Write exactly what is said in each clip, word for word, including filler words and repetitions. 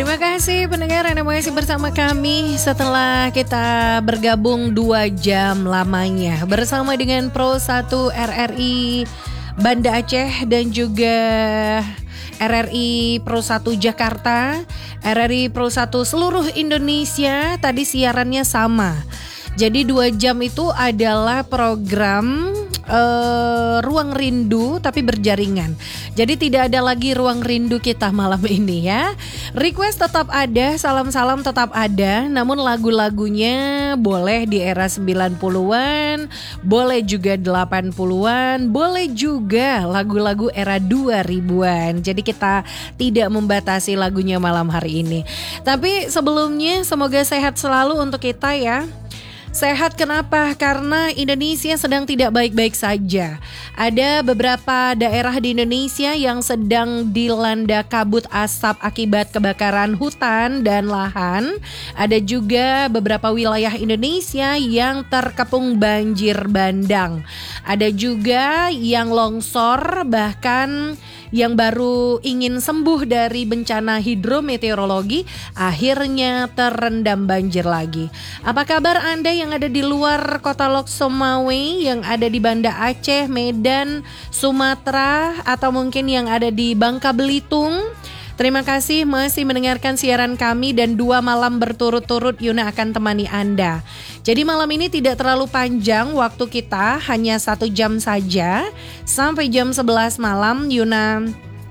Terima kasih pendengar yang masih bersama kami setelah kita bergabung dua jam lamanya bersama dengan Pro satu R R I Banda Aceh dan juga R R I Pro satu Jakarta, R R I Pro satu seluruh Indonesia. Tadi siarannya sama. Jadi dua jam itu adalah program uh, Ruang Rindu tapi berjaringan. Jadi tidak ada lagi Ruang Rindu kita malam ini ya. Request tetap ada, salam-salam tetap ada. Namun lagu-lagunya boleh di era sembilan puluhan, boleh juga delapan puluhan, boleh juga lagu-lagu era dua ribuan. Jadi kita tidak membatasi lagunya malam hari ini. Tapi sebelumnya semoga sehat selalu untuk kita ya. Sehat kenapa? Karena Indonesia sedang tidak baik-baik saja. Ada beberapa daerah di Indonesia yang sedang dilanda kabut asap akibat kebakaran hutan dan lahan. Ada juga beberapa wilayah Indonesia yang terkepung banjir bandang. Ada juga yang longsor, bahkan yang baru ingin sembuh dari bencana hidrometeorologi akhirnya terendam banjir lagi. Apa kabar Anda yang ada di luar kota Lok Sumawe, yang ada di Banda Aceh, Medan, Sumatera, atau mungkin yang ada di Bangka Belitung? Terima kasih masih mendengarkan siaran kami dan dua malam berturut-turut Yuna akan temani Anda. Jadi malam ini tidak terlalu panjang waktu kita, hanya satu jam saja. Sampai jam sebelas malam Yuna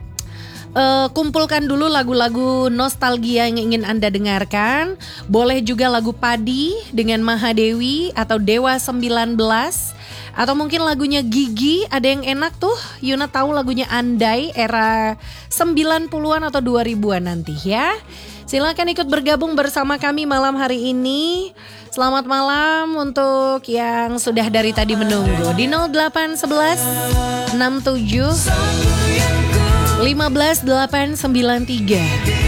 uh, kumpulkan dulu lagu-lagu nostalgia yang ingin Anda dengarkan. Boleh juga lagu Padi dengan Mahadewi atau Dewa sembilan belas. Atau mungkin lagunya Gigi, ada yang enak tuh. Yuna tahu lagunya Andai era sembilan puluhan atau dua ribuan nanti ya. Silakan ikut bergabung bersama kami malam hari ini. Selamat malam untuk yang sudah dari tadi menunggu di nol delapan satu satu enam tujuh lima delapan sembilan tiga.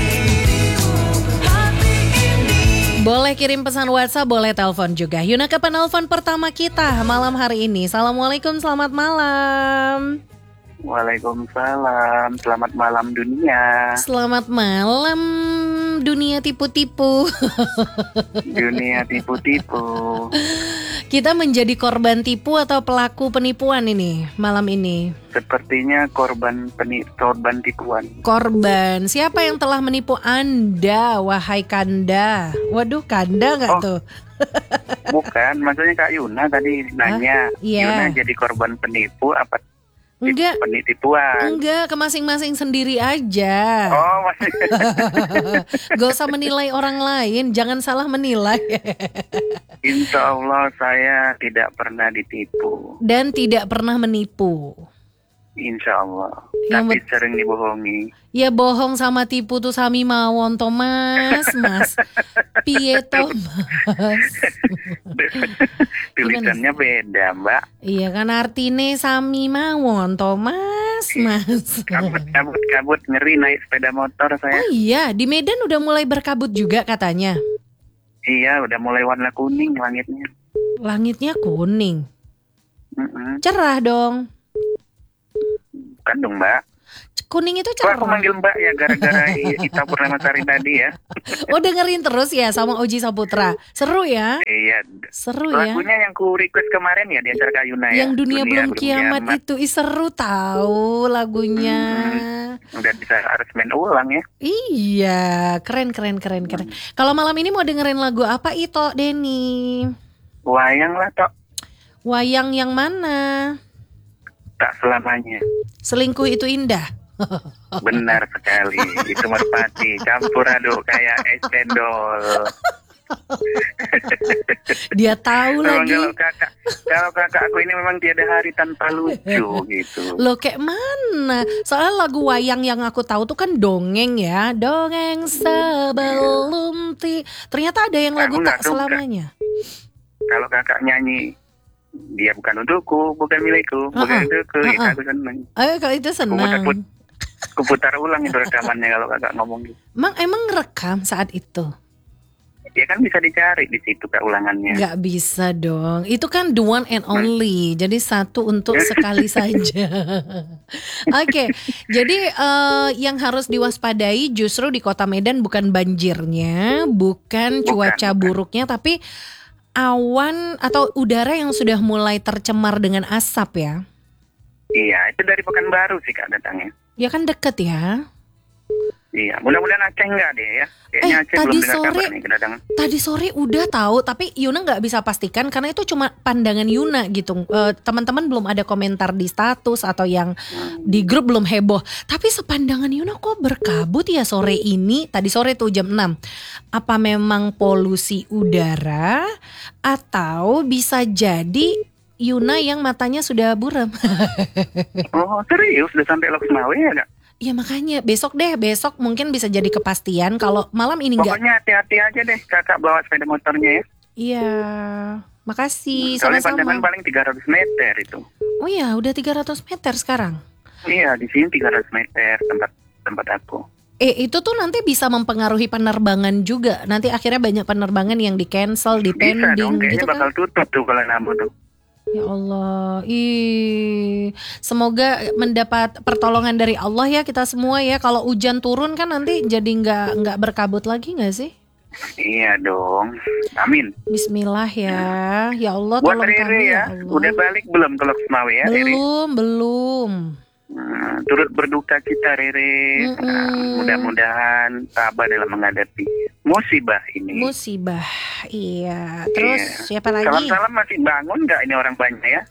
Boleh kirim pesan WhatsApp, boleh telepon juga. Yuna ke penelpon pertama kita malam hari ini. Assalamualaikum, selamat malam. Waalaikumsalam, selamat malam dunia. Selamat malam dunia tipu-tipu. Dunia tipu-tipu. Kita menjadi korban tipu atau pelaku penipuan ini malam ini? Sepertinya korban peni- korban tipuan. Korban. Siapa yang telah menipu Anda, wahai Kanda? Waduh, Kanda nggak Oh. tuh? Bukan, maksudnya Kak Yuna tadi nanya, Iya. Yuna jadi korban penipu apa Enggak. penitipuan? Enggak, ke masing-masing sendiri aja. Oh, masih. Gak usah menilai orang lain, jangan salah menilai. Insya Allah saya tidak pernah ditipu. Dan tidak pernah menipu. Insya Allah. Yang Tapi bet- sering dibohongi. Ya bohong sama tipu tuh sami mawon Thomas, Mas. Piye Thomas? Tulisannya beda, Mbak. Iya kan artine sami mawon Thomas, Mas. Kabut, kabut, kabut, ngeri naik sepeda motor saya. Oh iya, di Medan udah mulai berkabut juga katanya. Iya, udah mulai warna kuning langitnya. Langitnya kuning. Mm-mm. Cerah dong. Bukan dong, Mbak. Kuning itu Kok aku cerah. manggil Mbak ya gara-gara Ita Purnamasari tadi ya. Oh dengerin terus ya sama Oji Saputra. Seru ya? Iya. Seru ya? Lagunya yang ku request kemarin ya di acara Kak Yuna ya. Yang dunia, belum kiamat, itu Ih, seru tahu lagunya. Hmm, udah bisa harus main ulang ya. Iya, keren keren keren keren. Kalau malam ini mau dengerin lagu apa Ito Denny? Wayang lah tok. Wayang yang mana? Tak selamanya. Selingkuh itu indah. Benar sekali. Itu merpati campur aduk kayak es cendol. Dia tahu Memang lagi. kalau kakak, kalau kakak aku ini memang tiada hari tanpa lucu gitu. Loh kayak mana? Soalnya lagu wayang yang aku tahu tuh kan dongeng ya. Dongeng sebelum ti. Ternyata ada yang lagu Aku nggak tak suka. selamanya. Kalau kakak nyanyi, dia bukan untukku, bukan milikku, bukan Uh-uh. untukku, itu Uh-uh. aku seneng. Ayo kalau itu senang. Kuput- Kuputar ulang itu rekamannya kalau kakak ngomong gitu. Emang emang rekam saat itu? Ya kan bisa dicari di situ Kak ulangannya. Nggak bisa dong. Itu kan the one and only. Jadi satu untuk sekali saja. Oke, jadi eh, yang harus diwaspadai justru di Kota Medan bukan banjirnya, bukan cuaca bukan. buruknya, tapi awan atau udara yang sudah mulai tercemar dengan asap ya. Iya, itu dari Pekanbaru sih Kak datangnya. Ya kan deket ya. Iya, mudah-mudahan Aceh enggak deh ya. Kayaknya Eh, Aceh tadi belum dengar sore- kabar nih kedatangan. Tadi sore udah tahu, tapi Yuna nggak bisa pastikan karena itu cuma pandangan Yuna gitu. Eh, teman-teman belum ada komentar di status atau yang di grup belum heboh. Tapi sepandangan Yuna kok berkabut ya sore ini? Tadi sore tuh jam enam. Apa memang polusi udara atau bisa jadi Yuna yang matanya sudah buram? Oh serius, udah sampai Loksmawe ya Kak? Ya makanya besok deh, besok mungkin bisa jadi kepastian. Kalau malam ini enggak. Pokoknya hati-hati aja deh Kakak bawa sepeda motornya ya. Iya, makasih. Soalnya pandangan Sama-sama. paling tiga ratus meter itu. Oh ya, udah tiga ratus meter sekarang. Iya, di sini tiga ratus meter tempat tempat aku. Eh, itu tuh nanti bisa mempengaruhi penerbangan juga. Nanti akhirnya banyak penerbangan yang di cancel, di Bisa pending dong, kayaknya gitu kan. bakal tutup tuh kalau Nambu tuh. Ya Allah, ih, semoga mendapat pertolongan dari Allah ya kita semua ya. Kalau hujan turun kan nanti jadi nggak nggak berkabut lagi nggak sih? Iya dong, amin. Bismillah ya, ya Allah Buat tolong Rere kami ya, ya Allah. udah balik belum ke Loksmawe ya Rere? Belum, belum. Hmm, turut berduka cita Rere. Mm-mm. Nah, mudah-mudahan sabar dalam menghadapi musibah ini. Musibah, iya. Terus Iya. siapa lagi? Salam-salam masih bangun nggak ini orang banyak ya?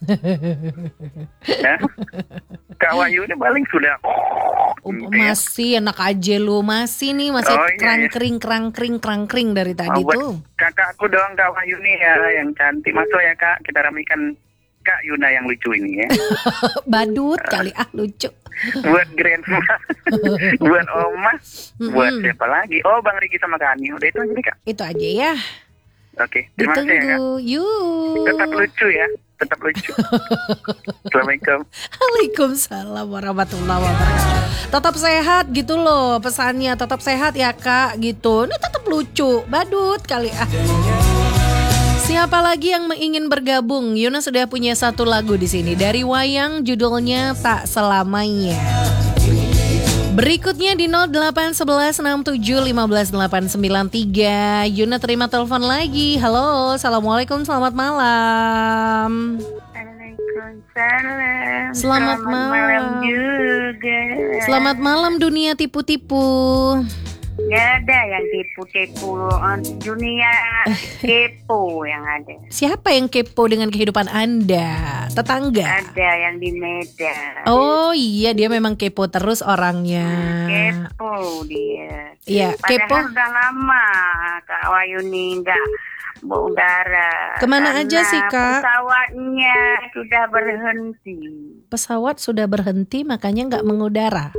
Ya? Kak Wahyu ini paling sudah. Oh, gitu ya. masih enak aja lu, masih nih masih Oh, iya, kerang-kering kerang-kering kerang-kering dari tadi Oh, buat tuh. kakakku dong Kak Wahyu nih ya yang cantik. Masuk ya Kak, kita rapikan Kak Yuna yang lucu ini ya. Badut kali ah lucu. Buat grandma, buat oma, buat Mm-mm. siapa lagi? Oh Bang Riki sama Kak Ani, udah itu aja nih Kak. Itu aja ya. Oke, terima kasih ya Kak. Ditunggu. Yuk. Tetap lucu ya, tetap lucu. Assalamualaikum. Waalaikumsalam warahmatullahi wabarakatuh. Tetap sehat gitu loh pesannya, tetap sehat ya Kak gitu. Ini tetap lucu, badut kali ah. Siapa lagi yang ingin bergabung? Yuna sudah punya satu lagu di sini dari Wayang, judulnya Tak Selamanya. Berikutnya di nol delapan satu satu enam tujuh lima delapan sembilan tiga. Yuna terima telepon lagi. Halo, assalamualaikum, selamat malam. Waalaikumsalam. Selamat malam. malam juga. Selamat malam dunia tipu-tipu. Gak ada yang tipu-tipu. Dunia kepo yang ada. Siapa yang kepo dengan kehidupan Anda? Tetangga? Ada yang di Medan. Oh iya, dia memang kepo terus orangnya. Kepo dia. Iya, kepo. Padahal udah lama Kak Wayuni nggak berudara. Kemana Karena aja sih, Kak? Pesawatnya sudah berhenti. Pesawat sudah berhenti makanya nggak mengudara.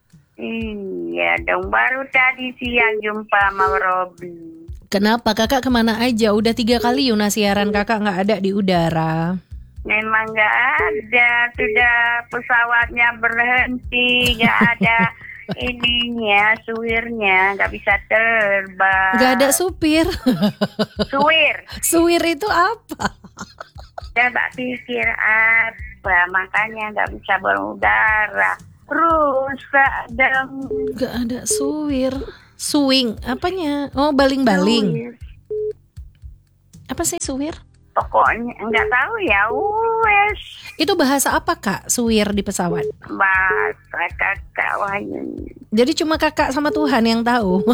Iya dong, baru tadi siang jumpa sama Robi. Kenapa kakak kemana aja? Udah tiga kali Yuna siaran kakak nggak ada di udara. Memang nggak ada, sudah pesawatnya berhenti, nggak ada ininya, suwirnya, nggak bisa terbang. Nggak ada supir. Suwir, Suwir itu apa? saya tak pikir apa, makanya nggak bisa berudara. Rusak dong. Nggak ada suwir. Swing, apanya? Oh, baling-baling. Suwir. Apa sih suwir? Pokoknya nggak tahu ya, wes. Itu bahasa apa kak? Suwir di pesawat. Bahasa kakak Wahyu. Jadi cuma kakak sama Tuhan yang tahu.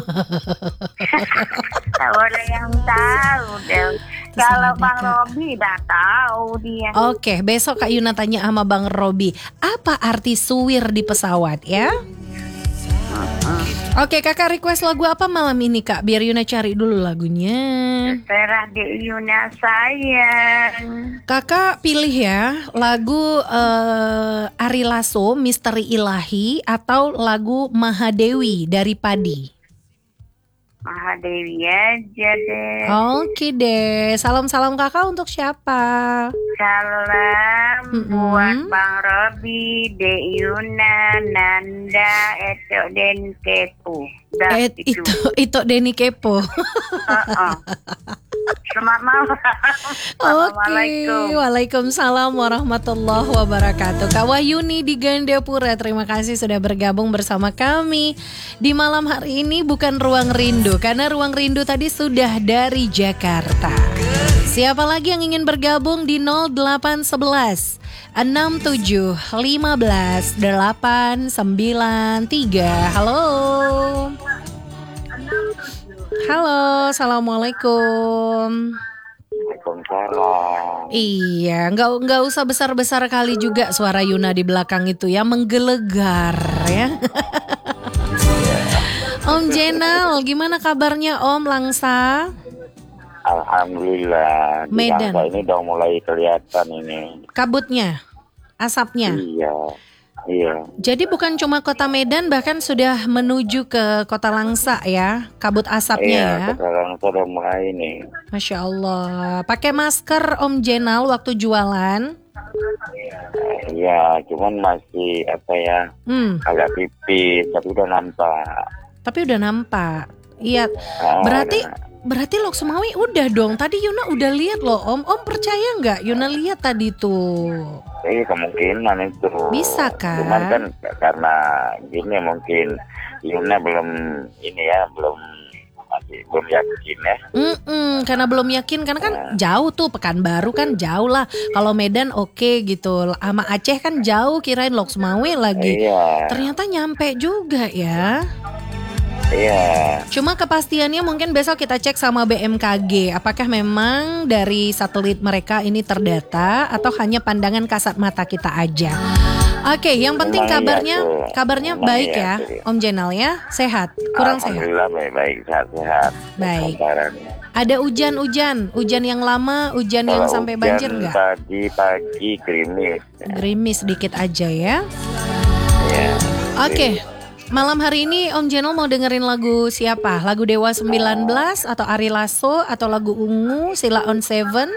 Kalau ada yang tahu deh. Terus Kalau ada, Bang Kak. Robi udah tahu dia. Oke, besok Kak Yuna tanya sama Bang Robi, apa arti suwir di pesawat ya? Oke, kakak request lagu apa malam ini kak? Biar Yuna cari dulu lagunya. Terah di Yuna sayang. Kakak pilih ya lagu eh, Ari Lasso, Misteri Ilahi, atau lagu Mahadewi dari Padi. Mahadewi aja deh. Oke deh, salam-salam kakak untuk siapa? Salam Mm-mm. buat Bang Robi, De Yuna, Nanda, Eto, Den Kepu. Dah Eh, itu. itu itu Denny Kepo. Heeh. Selamat malam. Oke, Assalamualaikum. waalaikumsalam warahmatullahi wabarakatuh. Kak Wahyuni di Gandapura, terima kasih sudah bergabung bersama kami di malam hari ini. Bukan Ruang Rindu, karena Ruang Rindu tadi sudah dari Jakarta. Siapa lagi yang ingin bergabung di nol delapan satu satu enam tujuh lima delapan sembilan tiga. Halo. Halo, assalamualaikum. Waalaikumsalam. Iya, nggak nggak usah besar-besar kali juga suara Yuna di belakang itu ya, menggelegar ya. Om Jenal, gimana kabarnya Om Langsa? Alhamdulillah. Di Medan. Langsa ini udah mulai kelihatan ini. Kabutnya, asapnya. Iya. Iya. Jadi bukan cuma kota Medan, bahkan sudah menuju ke kota Langsa ya, kabut asapnya Iya, ya. sekarang sudah mulai nih. Masya Allah. Pakai masker Om Jenal waktu jualan? Iya, cuman masih apa ya, Hmm, agak tipis, tapi udah nampak. tapi udah nampak. Iya, Ah, berarti udah- berarti Lok Sumawi udah dong. Tadi Yuna udah lihat loh Om. Om percaya nggak? Yuna lihat tadi tuh. Eh, kemungkinan itu. Bisa kan? Cuman kan karena gini mungkin Yuna belum ini ya, belum masih belum yakin ya. Mm-mm, karena belum yakin, karena kan jauh tuh, Pekanbaru kan jauh lah. Kalau Medan oke gitu, sama Aceh kan jauh, kirain Lok Sumawi lagi. Iya, Ternyata nyampe juga ya. iya. Cuma kepastiannya mungkin besok kita cek sama B M K G. Apakah memang dari satelit mereka ini terdata atau hanya pandangan kasat mata kita aja. Oke, yang penting Memang iya kabarnya tuh. kabarnya Memang baik iya ya, tuh. Om Jenal ya, sehat, kurang sehat. Alhamdulillah baik-baik, sehat-sehat. Baik. Kabarannya. Ada hujan-hujan, hujan yang lama, hujan yang Kalau sampai hujan banjir nggak? Tadi pagi gerimis. Gerimis sedikit aja ya. Iya. Oke. Malam hari ini Om Jenal mau dengerin lagu siapa? Lagu Dewa sembilan belas atau Ari Lasso atau lagu Ungu, Sheila on Seven?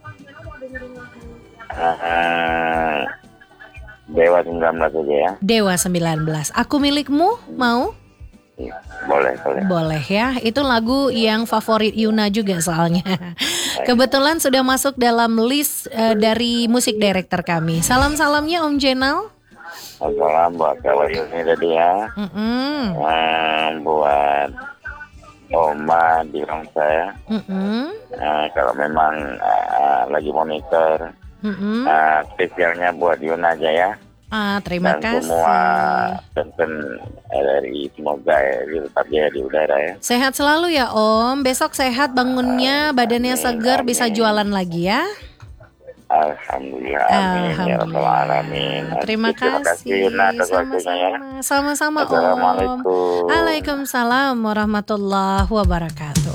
Ah, Dewa sembilan belas aja ya. Dewa sembilan belas. Aku milikmu, mau? Iya, boleh, boleh. Boleh ya. Itu lagu yang favorit Yuna juga soalnya. Kebetulan sudah masuk dalam list eh, dari musik director kami. Salam-salamnya Om Jenal. Salam buat Kak Wayuni tadi ya. Mm-mm. Ah, buat Oma di Langsa ya. Mm-mm. Ah, kalau memang ah, lagi monitor, Mm-mm. ah, spesialnya buat Yuna aja ya. Ah, terima Dan kasih. semua tonton R R I semoga ya, tetap jaya di udara ya. Sehat selalu ya Om. Besok sehat bangunnya, badannya segar, bisa jualan lagi ya. Alhamdulillah, amin ya rabbal alamin. Terima Terima kasih kasih. Yuna atas waktunya ya. Sama-sama. Sama-sama Om. Assalamualaikum. Waalaikumsalam warahmatullahi wabarakatuh.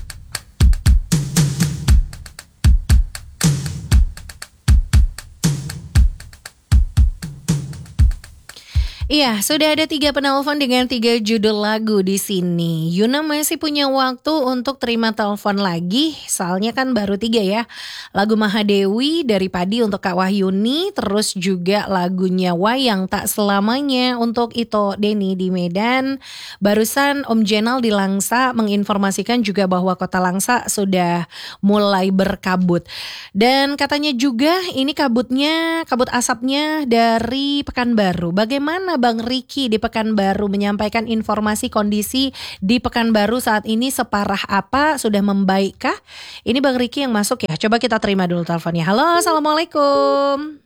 Iya, sudah ada tiga penelpon dengan tiga judul lagu di sini. Yuna masih punya waktu untuk terima telepon lagi, soalnya kan baru tiga ya. Lagu Mahadewi dari Padi untuk Kak Wahyuni, terus juga lagunya Wayang Tak Selamanya untuk Ito Deni di Medan. Barusan Om Jenal di Langsa menginformasikan juga bahwa kota Langsa sudah mulai berkabut. Dan katanya juga ini kabutnya, kabut asapnya dari Pekanbaru. Bagaimana Bang Riki di Pekanbaru menyampaikan informasi kondisi di Pekanbaru saat ini separah apa? Sudah membaikkah? Ini Bang Riki yang masuk ya. Coba kita terima dulu teleponnya. Halo, assalamualaikum.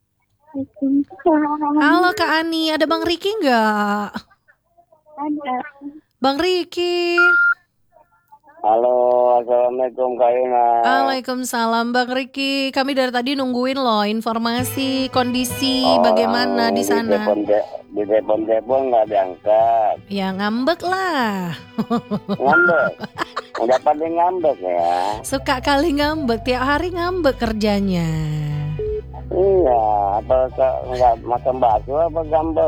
Halo Kak Ani, ada Bang Riki nggak? Ada. Bang Riki. Halo, assalamualaikum Kak Yuna. Waalaikumsalam Bang Riki. Kami dari tadi nungguin loh informasi kondisi Oh, bagaimana di sana. Di telepon, di telepon telepon nggak diangkat. Ya ngambek lah. Ngambek. Udah pada ngambek ya. Suka kali ngambek, tiap hari ngambek kerjanya. Iya, apa ke- nggak makan bakso apa ngambek?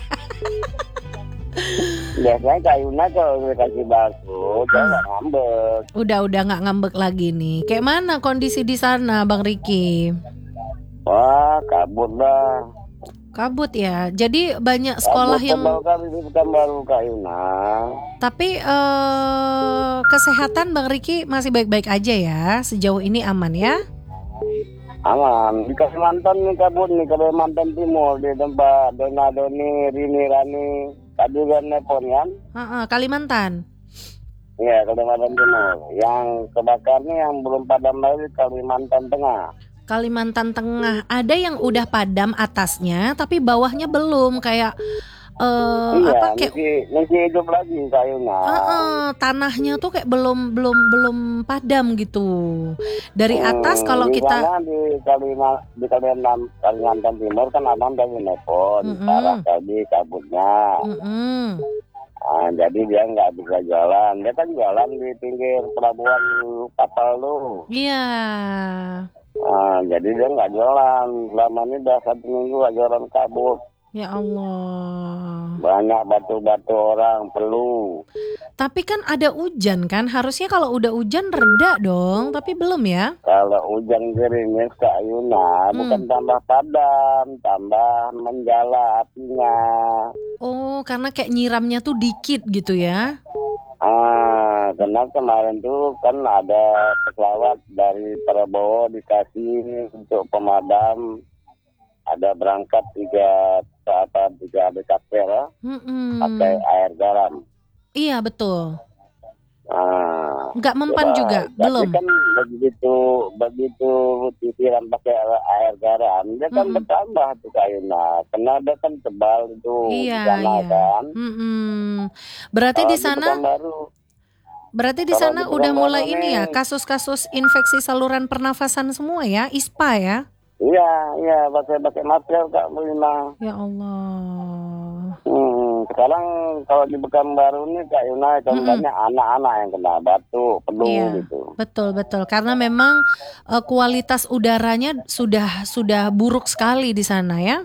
Biasanya Kak Yuna kalau dikasih bakso, dia nggak ngambek. Udah-udah nggak ngambek lagi nih. Kayak mana kondisi di sana Bang Riki? Wah, kabut dah. Kabut ya. Jadi banyak sekolah Kabut yang tebal kali di Pekanbaru Kak Yuna. tapi eh, kesehatan Bang Riki masih baik-baik aja ya. Sejauh ini aman ya. Aman. Di Kalimantan nih kabut nih, Kalimantan Timur di tempat Dona Doni, Rini Rani, tadi kan nepon kan? Heeh, Kalimantan. Iya, Kalimantan Timur. Yang kebakarnya yang belum padam lagi Kalimantan Tengah. Kalimantan Tengah ada yang udah padam atasnya tapi bawahnya belum kayak eh Iya, apa kayak masih, masih hidup lagi Kak Yuna. Heeh, tanahnya tuh kayak belum belum belum padam gitu. Dari atas kalau di kita sana di Kalimantan di Kalimantan, Kalimantan Timur kan abang dari nepon Mm-mm. parah tadi kabutnya. Mm-mm. Ah, jadi dia nggak bisa jalan. Dia kan jalan di pinggir pelabuhan kapal lu. Iya. Ah, jadi dia nggak jalan. Selama ini udah satu minggu nggak jalan kabut. Ya Allah. Banyak batu-batu orang perlu. Tapi kan ada hujan kan? Harusnya kalau udah hujan reda dong, tapi belum ya? Kalau hujan gerimis Kak Yuna, Hmm. bukan tambah padam, tambah menjala apinya. Oh, karena kayak nyiramnya tuh dikit gitu ya? Ah, karena kemarin tuh kan ada pesawat dari Prabowo dikasih untuk pemadam. Ada berangkat tiga apa tiga B K P lah, Mm-mm. pakai air garam. Iya betul. Ah, Nggak mempan coba. juga, Tapi belum. kan begitu begitu disiram pakai air garam, dia kan Mm-mm. bertambah tuh kayunya. Karena dia kan tebal itu di Iya, sana iya. kan. Mm-mm. Berarti Kalau di sana, Pekanbaru, berarti di kalau sana di udah Pekanbaru mulai ini ya, nih, kasus-kasus infeksi saluran pernafasan semua ya, I S P A ya? iya iya pakai pakai masker Kak Lina. Ya Allah. Hmm, sekarang kalau di Pekanbaru nih Kak Yuna contohnya anak-anak yang kena batuk, flu Iya, gitu. betul betul. Karena memang eh, kualitas udaranya sudah sudah buruk sekali di sana ya.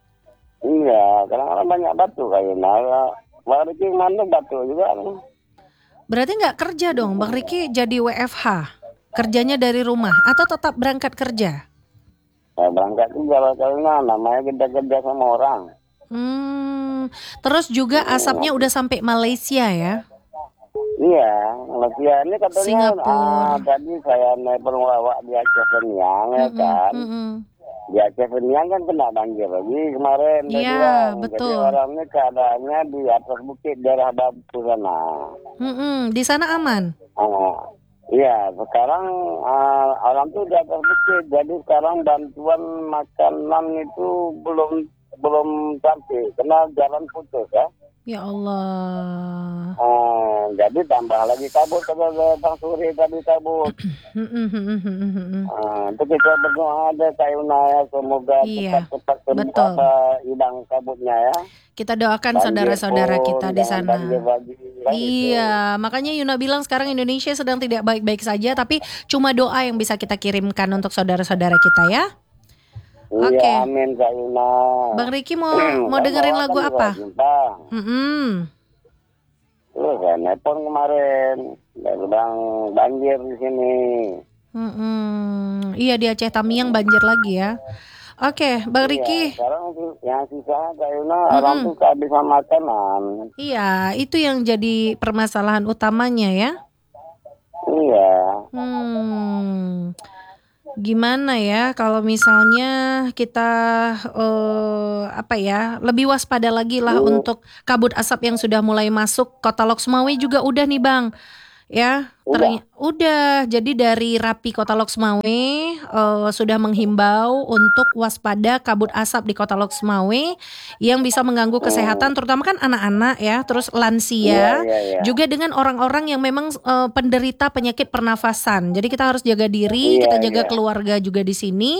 Iya, kadang-kadang banyak batuk Kak Yuna. Baru itu mana batuk juga nih. Berarti nggak kerja dong, Bang Riki jadi W F H, kerjanya dari rumah atau tetap berangkat kerja? Ya, berangkat juga Kak Yuna, namanya kita kerja sama orang. Hmm, terus juga asapnya udah sampai Malaysia ya? Iya, Malaysia ini katanya Singapura. ah, tadi saya nelpon lawak di Aceh Seniang ya Mm-mm, kan. mm-mm. Di Aceh Seniang kan kena banjir lagi kemarin dia Iya, bilang. Jadi betul. orang ini keadaannya di atas bukit daerah Batu sana. Mm-mm, di sana aman. Ah, iya, sekarang ah, orang tuh di atas bukit. Jadi sekarang bantuan makanan itu belum belum sampai karena jalan putus ya. Ya Allah. Ah, jadi tambah lagi kabut kata Bang Suri tadi kabut. Mm-mm, mm-mm, mm-mm, mm-mm. Ah, itu kita berdoa ada Kak Yuna ya, semoga Iya, cepat-cepat sembuh betul. apa hilang kabutnya ya. Kita doakan Banjir saudara-saudara pun kita di jangan sana. banjir lagi kan itu. Iya, makanya Yuna bilang sekarang Indonesia sedang tidak baik-baik saja, tapi cuma doa yang bisa kita kirimkan untuk saudara-saudara kita ya. Iya, Oke. amin Kak Yuna. Bang Riki mau mau dengerin Kan lagu bawa apa? Jepang. Mm-mm. Terus saya nelpon kemarin, dia bilang banjir di sini. Mm-mm. Iya di Aceh Tamiang banjir lagi ya. Oke, Bang Iya, Riki. sekarang sih- yang sisa Kak Yuna orang tuh kehabisan makanan. Iya, itu yang jadi permasalahan utamanya ya. Iya. Hmm. Gimana ya kalau misalnya kita eh, apa ya lebih waspada lagi lah Hmm. untuk kabut asap yang sudah mulai masuk Kota Lok Sumawe juga udah nih Bang. Ya, terny- udah. Jadi dari Rapi Kota Lok Sumawe eh, sudah menghimbau untuk waspada kabut asap di Kota Lok Sumawe yang bisa mengganggu kesehatan terutama kan anak-anak ya, terus lansia. Iya, iya, iya. Juga dengan orang-orang yang memang eh, penderita penyakit pernafasan. Jadi kita harus jaga diri, Iya, kita jaga iya. keluarga juga di sini.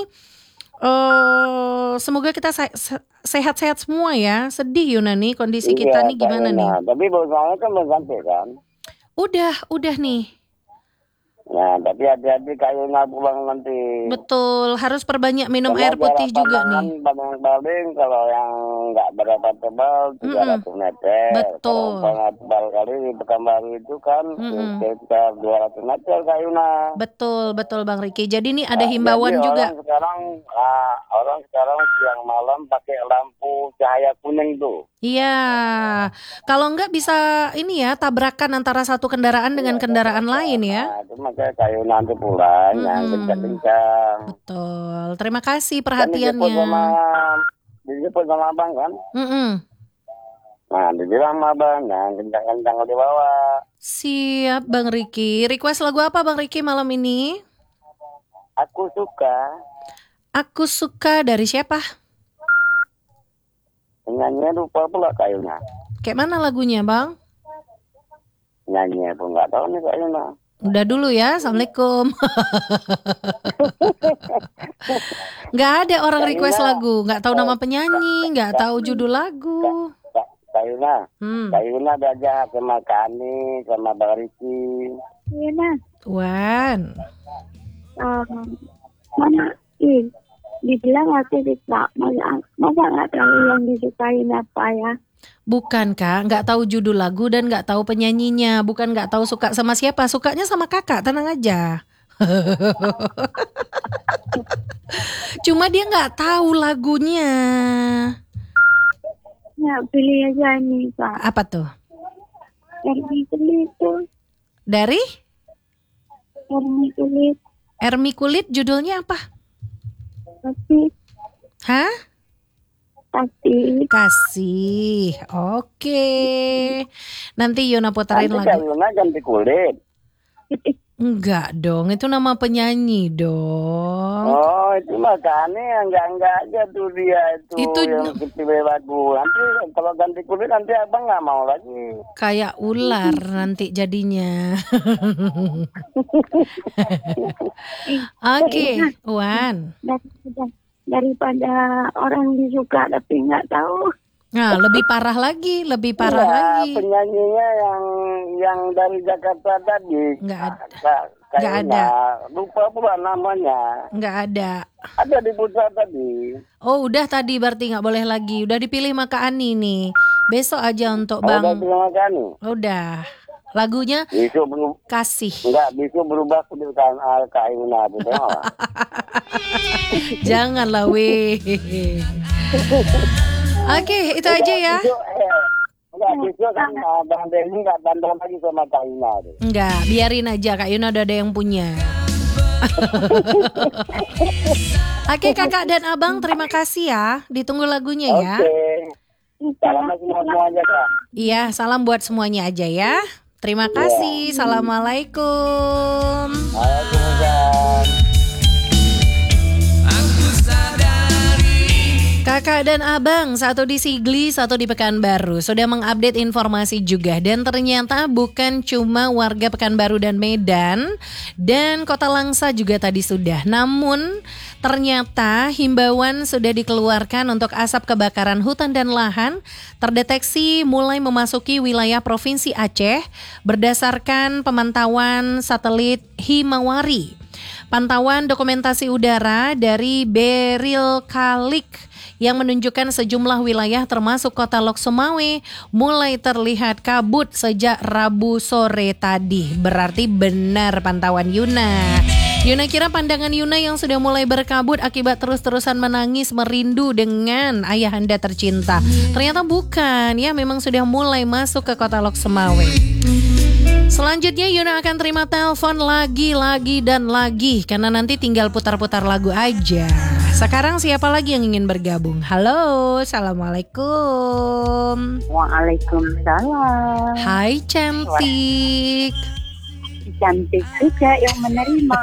Eh semoga kita se- se- sehat-sehat semua ya. Sedih Yunani kondisi kita Iya, nih Kak gimana Yuna. nih? Tapi berusaha kan belum sampai kan? Udah, udah nih. Nah, tapi hati-hati Kak Yuna pulang nanti. Betul, harus perbanyak minum Karena air putih jarak juga pandangan nih. paling kalau yang nggak berapa tebal tiga ratus meter. Betul. Kalau umpamanya tebal kali di Pekanbaru itu kan Mm-mm. sekitar dua ratus meter Kak Yuna. Betul, betul Bang Riki. Jadi ini ada Nah, himbauan jadi juga. Orang sekarang ah, orang sekarang siang malam pakai lampu cahaya kuning tuh. Iya, kalau enggak bisa ini ya tabrakan antara satu kendaraan dengan kendaraan lain ya. Nah, itu makanya Kak Yuna nanti pulang yang Mm-mm. kencang-kencang. Betul. Terima kasih Kan dijemput perhatiannya. sama dijemput sama abang kan? Mm-mm. Nah, dibilang sama abang, yang kencang-kencang di bawah. Siap Bang Riki. Request lagu apa Bang Riki malam ini? Aku suka Aku suka dari siapa? nyanyinya lupa pula Kak Yuna. Kayak mana lagunya Bang? Nyanyinya pun nggak tahu nih Kak Yuna. Udah dulu ya, Assalamualaikum. Nggak ada orang request lagu, nggak tahu nama penyanyi, nggak tahu judul lagu. Kak Kak Yuna, Hmm. Kak Yuna diajak sama Kak Ani, sama Bang Riki. Iya nah. Wan, Um, mana? Ih, dibilang aku suka. Masa masa nggak tahu yang disukain apa ya? bukan Kak, nggak tahu judul lagu dan nggak tahu penyanyinya, bukan nggak tahu suka sama siapa, sukanya sama kakak, tenang aja. Cuma dia nggak tahu lagunya. Ya pilih aja nih Pak. Apa tuh? Ermi kulit tuh. Dari Ermi kulit. Ermi Kulit, judulnya apa? Tapi Hah? pasti. Kasih. Oke. Nanti Yona puterin Nanti Kak lagu. Yuna ganti kulit. Enggak dong, itu nama penyanyi dong. Oh, itu mah Kak Ani enggak-enggak aja tuh dia itu, Itu- yang pilih lagu. Nanti kalau ganti kulit nanti abang nggak mau lagi. Kayak ular nanti jadinya. Oke, Wan. Daripada, daripada orang disuka tapi nggak tahu. Nah, lebih parah lagi, lebih parah Iya, lagi. penyanyinya yang yang dari Jakarta tadi. Nggak ada. Kak, Kak Nggak Yuna. ada. Lupa pula namanya. Nggak ada. Ada di pusat tadi. Oh, udah tadi berarti nggak boleh lagi. Udah dipilih Maka Ani nih. Besok aja untuk Oh, udah Bang. bilang kan nih. Udah. Lagunya Besok berubah. Kasih. Enggak, besok berubah kedudukan uh, Kak Yuna itu tengok. Janganlah weh. Oke, itu aja ya. Besok, eh, enggak, besok kan uh, Bang Denny enggak bandel lagi sama Kak Yuna tuh. Enggak, biarin aja Kak Yuna udah ada yang punya. Oke kakak dan abang, terima kasih ya. Ditunggu lagunya ya. Oke. Salam semua semuanya Kak. Iya, salam buat semuanya aja ya. Terima kasih. Assalamualaikum. Waalaikumsalam. Kakak dan abang, satu di Sigli, satu di Pekanbaru, sudah mengupdate informasi juga. Dan ternyata bukan cuma warga Pekanbaru dan Medan, dan Kota Langsa juga tadi sudah. Namun ternyata himbauan sudah dikeluarkan untuk asap kebakaran hutan dan lahan terdeteksi mulai memasuki wilayah Provinsi Aceh berdasarkan pemantauan satelit Himawari. Pantauan dokumentasi udara dari Beril Kalik yang menunjukkan sejumlah wilayah termasuk kota Lok Sumawe mulai terlihat kabut sejak Rabu sore tadi. Berarti benar pantauan Yuna. Yuna kira pandangan Yuna yang sudah mulai berkabut akibat terus-terusan menangis merindu dengan ayahanda tercinta. Ternyata bukan, ya memang sudah mulai masuk ke kota Lok Sumawe. Selanjutnya Yuna akan terima telepon lagi, lagi, dan lagi karena nanti tinggal putar-putar lagu aja. Sekarang siapa lagi yang ingin bergabung? Halo, Assalamualaikum. Waalaikumsalam. Hai cantik. Cantik juga yang menerima.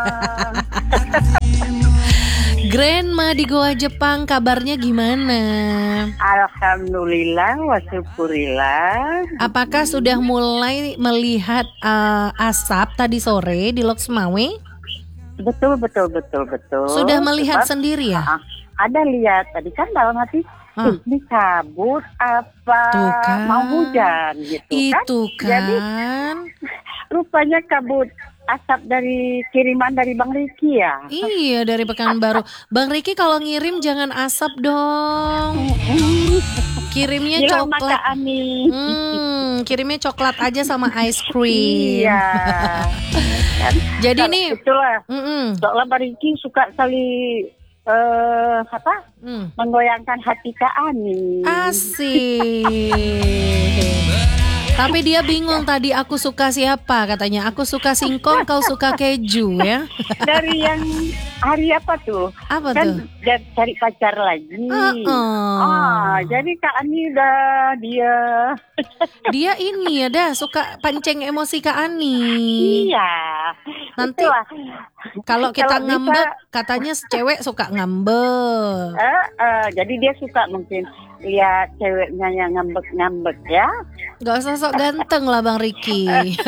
Grandma di Goa Jepang, kabarnya gimana? Alhamdulillah wa syukurillah. Apakah sudah mulai melihat uh, asap tadi sore di Lok Sumawe? Betul betul betul betul. Sudah melihat Sebab, sendiri ya? ah, ada lihat tadi kan dalam hati Ah. "Ih, ini kabut apa Tuh kan. mau hujan gitu Itu kan. Jadi kan. rupanya kabut asap dari kiriman dari Bang Riki ya. Iya, dari Pekanbaru. Bang Riki kalau ngirim jangan asap dong. Kirimnya Bilang sama coklat. Kak Ani. Hmm, kirimnya coklat aja sama ice cream. Iya. Kan, Jadi kalau nih, itulah. mm-mm. Soalnya Bang Riki suka kali eh apa? Hmm. Menggoyangkan hati Kak Ani. Asik. Tapi dia bingung tadi aku suka siapa katanya. Aku suka singkong, kau suka keju ya. Dari yang hari apa tuh? Apa Kan tuh? dia cari pacar lagi. Uh-uh. Ah, jadi Kak Ani udah dia. Dia ini ya dah suka pancing emosi Kak Ani. Iya. Nanti Itulah. kalau kita Kalau bisa- ngambek katanya cewek suka ngambek. Eh, eh, jadi dia suka mungkin lihat ceweknya yang ngambek-ngambek ya. Gak usah sok ganteng lah Bang Riki.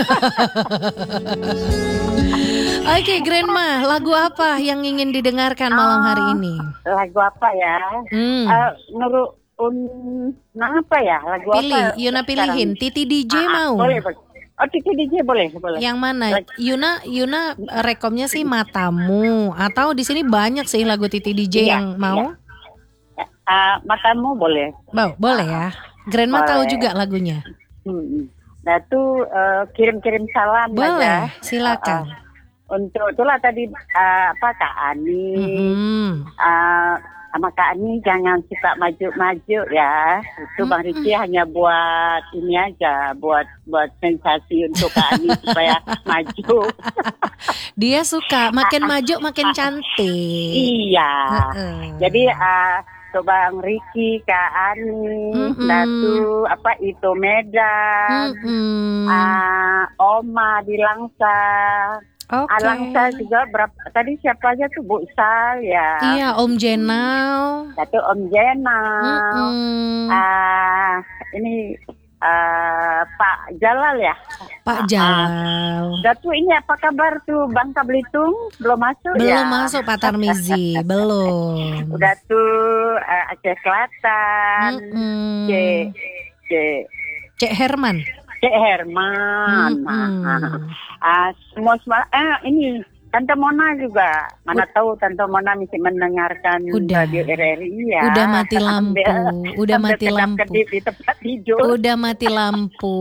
Oke Grandma, lagu apa yang ingin didengarkan malam hari ini? Lagu apa ya? Hmm. Eh, Nurul un nah apa ya? Lagu Pilih, apa? Yuna pilihin. sekarang? Titi D J Ah, mau? Boleh, boleh. Oh, Titi D J boleh, boleh. Yang mana? Yuna, Yuna rekomnya sih Matamu. Atau di sini banyak sih lagu Titi D J Iya, yang mau? Ah, matamu boleh. Mau, boleh ya. Grandma Boleh. tahu juga lagunya. Hmm. Nah, tuh eh, kirim-kirim salam Boleh, aja. silakan. Ah, ah. Untuk itulah tadi eh, apa Kak Ani. Mm-mm. Ah, sama Kak Ani jangan suka maju-maju ya. Itu Bang Riki hanya buat ini aja, buat buat sensasi untuk Kak Ani supaya maju. Dia suka makin maju makin cantik. Iya. Heeh. Jadi ah tuh Bang Riki, Kak Ani, Mm-mm. Datu apa itu Medan, Mm-mm. ah Oma di Langsa. Oke. Ah, Langsa juga berapa tadi siapa aja tuh Bu Sal ya. Iya, Om Jenau. Satu Om Jenal. Mm-mm. Ah, ini ah, Pak Jalal ya. Pak Jalal. Datu ini apa kabar tuh Bangka Belitung? Belum masuk Belum ya? masuk Pak Tarmizi, belum. Udah tuh eh, Aceh Selatan. Mm-mm. C C Cek Herman. C Herman. Mm-mm. Ah, semua semua eh ini Tante Mona juga. Mana tahu Tante Mona masih mendengarkan Udah. radio R R I ya. Udah mati lampu, Sambil- udah sambil mati lampu. kedap-kedip di tempat tidur. Udah mati lampu.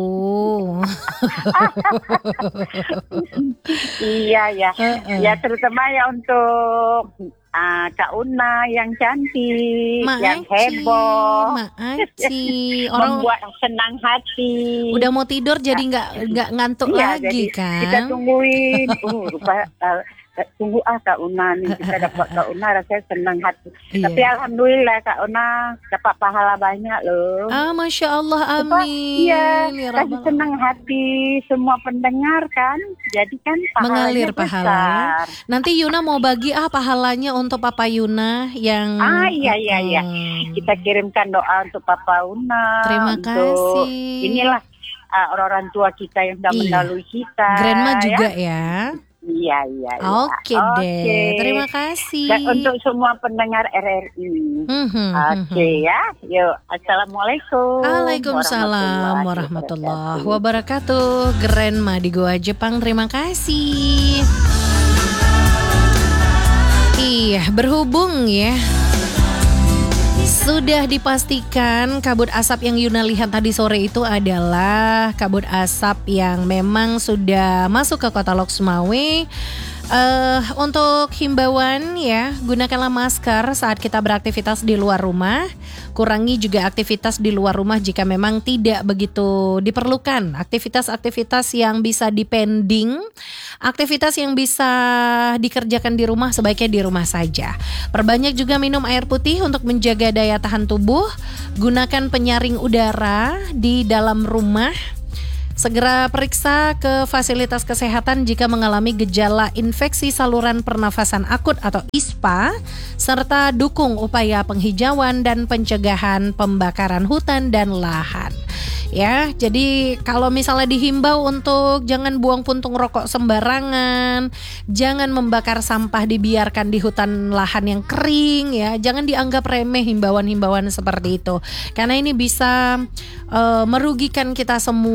Iya ya. Heeh. Ya terutama ya untuk ah, Kak Una yang cantik, Mak yang Aci, heboh, Mak Aci. Orang membuat senang hati. udah mau tidur jadi nggak nggak ngantuk Iya, lagi jadi kan? kita tungguin. Uh, rupa, uh, tunggu ah Kak Una nih kita dapat Kak Una rasanya senang hati. Iya. Tapi alhamdulillah Kak Una dapat pahala banyak loh. Ah, masya Allah, Apa? amin. Iya, Ya kasih Rabbal senang hati semua pendengar kan. Jadi kan pahalanya Mengalir pahala ya. besar. Nanti Yuna mau bagi ah pahalanya untuk Papa Yuna yang Ah iya iya iya. Hmm. Kita kirimkan doa untuk Papa Una. Terima untuk kasih. Inilah uh, orang-orang tua kita yang sudah Iya. mendahului kita. Grandma ya. juga ya. Iya iya. iya. Oke deh. Terima kasih. Dan untuk semua pendengar R R I. Mhm, Oke mhm. ya. Yuk, assalamualaikum. Waalaikumsalam warahmatullahi wabarakatuh. Grandma di Goa Jepang, terima kasih. Iya, berhubung ya. Sudah dipastikan kabut asap yang Yuna lihat tadi sore itu adalah kabut asap yang memang sudah masuk ke kota Lok Sumawe. Uh, untuk himbauan ya, gunakanlah masker saat kita beraktivitas di luar rumah. Kurangi juga aktivitas di luar rumah jika memang tidak begitu diperlukan. Aktivitas-aktivitas yang bisa dipending, aktivitas yang bisa dikerjakan di rumah sebaiknya di rumah saja. Perbanyak juga minum air putih untuk menjaga daya tahan tubuh. Gunakan penyaring udara di dalam rumah. Segera periksa ke fasilitas kesehatan jika mengalami gejala infeksi saluran pernafasan akut atau I S P A, serta dukung upaya penghijauan dan pencegahan pembakaran hutan dan lahan. Ya, jadi kalau misalnya dihimbau untuk jangan buang puntung rokok sembarangan, jangan membakar sampah dibiarkan di hutan lahan yang kering ya, jangan dianggap remeh himbauan-himbauan seperti itu. Karena ini bisa uh, merugikan kita semua,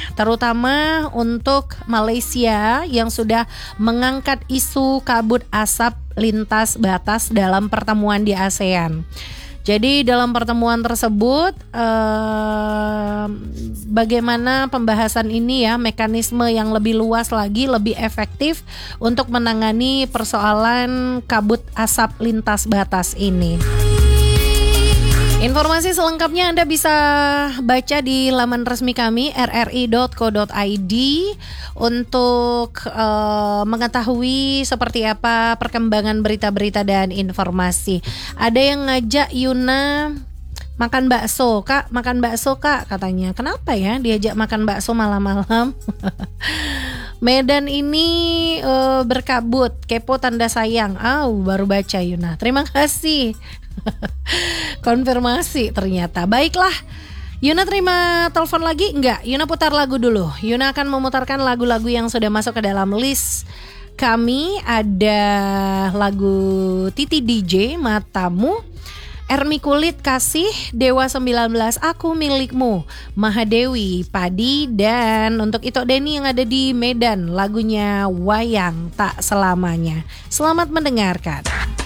terutama untuk Malaysia yang sudah mengangkat isu kabut asap lintas batas dalam pertemuan di ASEAN. Jadi dalam pertemuan tersebut eh, bagaimana pembahasan ini ya, mekanisme yang lebih luas lagi, lebih efektif untuk menangani persoalan kabut asap lintas batas ini. Informasi selengkapnya Anda bisa baca di laman resmi kami r r i dot co dot i d untuk uh, mengetahui seperti apa perkembangan berita-berita dan informasi. Ada yang ngajak Yuna makan bakso, Kak, makan bakso Kak katanya. Kenapa ya diajak makan bakso malam-malam? Medan ini uh, berkabut, kepo tanda sayang. Ah, oh, baru baca Yuna. Terima kasih. Konfirmasi ternyata. Baiklah, Yuna terima telepon lagi? Enggak, Yuna putar lagu dulu. Yuna akan memutarkan lagu-lagu yang sudah masuk ke dalam list kami. Ada lagu Titi D J, Matamu, Ermi Kulit, Kasih, Dewa sembilan belas, Aku Milikmu, Mahadewi, Padi, dan untuk Ito Deni yang ada di Medan, lagunya Wayang Tak Selamanya. Selamat mendengarkan.